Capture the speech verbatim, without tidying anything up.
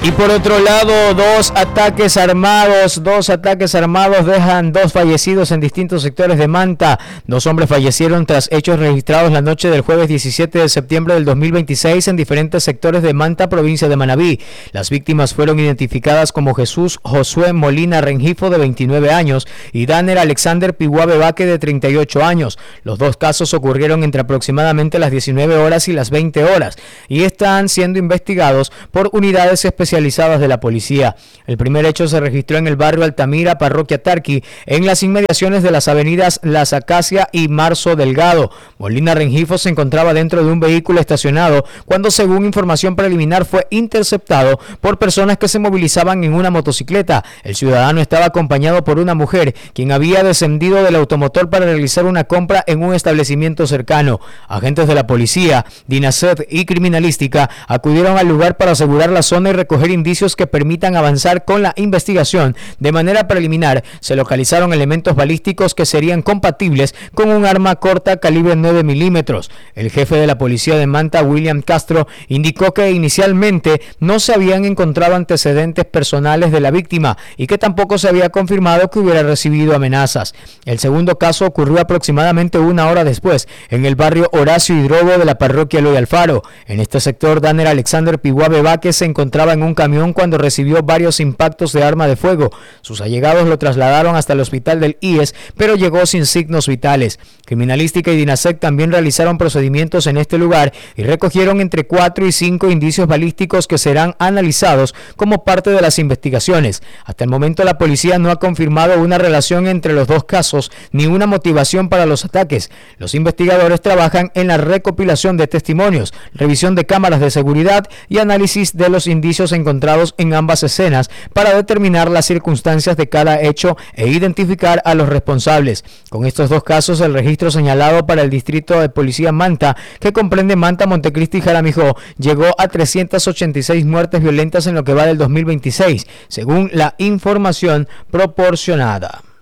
Y por otro lado, dos ataques armados, dos ataques armados dejan dos fallecidos en distintos sectores de Manta. Dos hombres fallecieron tras hechos registrados la noche del jueves diecisiete de septiembre del dos mil veintiséis en diferentes sectores de Manta, provincia de Manabí. Las víctimas fueron identificadas como Jesús Josué Molina Rengifo, de veintinueve años, y Danner Alexander Piguabe Vaque, de treinta y ocho años. Los dos casos ocurrieron entre aproximadamente las diecinueve horas y las veinte horas y están siendo investigados por unidades especializadas especializadas de la policía. El primer hecho se registró en el barrio Altamira, parroquia Tarqui, en las inmediaciones de las avenidas Las Acacia y Marzo Delgado. Molina Rengifo se encontraba dentro de un vehículo estacionado cuando, según información preliminar, fue interceptado por personas que se movilizaban en una motocicleta. El ciudadano estaba acompañado por una mujer, quien había descendido del automotor para realizar una compra en un establecimiento cercano. Agentes de la policía, DINASED y criminalística acudieron al lugar para asegurar la zona y recoger indicios que permitan avanzar con la investigación. De manera preliminar, se localizaron elementos balísticos que serían compatibles con un arma corta calibre nueve milímetros. El jefe de la policía de Manta, William Castro, indicó que inicialmente no se habían encontrado antecedentes personales de la víctima y que tampoco se había confirmado que hubiera recibido amenazas. El segundo caso ocurrió aproximadamente una hora después, en el barrio Horacio Hidrobo de la parroquia Eloy Alfaro. En este sector, Danner Alexander Piguabe Vaque se encontraba en un camión cuando recibió varios impactos de arma de fuego. Sus allegados lo trasladaron hasta el hospital del I E S, pero llegó sin signos vitales. Criminalística y DINASEC también realizaron procedimientos en este lugar y recogieron entre cuatro y cinco indicios balísticos que serán analizados como parte de las investigaciones. Hasta el momento, la policía no ha confirmado una relación entre los dos casos ni una motivación para los ataques. Los investigadores trabajan en la recopilación de testimonios, revisión de cámaras de seguridad y análisis de los indicios encontrados en ambas escenas para determinar las circunstancias de cada hecho e identificar a los responsables. Con estos dos casos, el registro señalado para el distrito de policía Manta, que comprende Manta, Montecristi y Jaramijó, llegó a trescientas ochenta y seis muertes violentas en lo que va del dos mil veintiséis, según la información proporcionada.